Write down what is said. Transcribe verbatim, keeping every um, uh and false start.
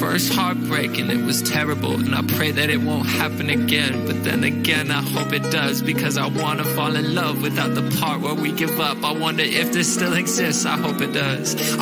first heartbreak and it was terrible, and I pray that it won't happen again. But then again, I hope it does, because I wanna fall in love without the part where we give up. I wonder if this still exists, I hope it does.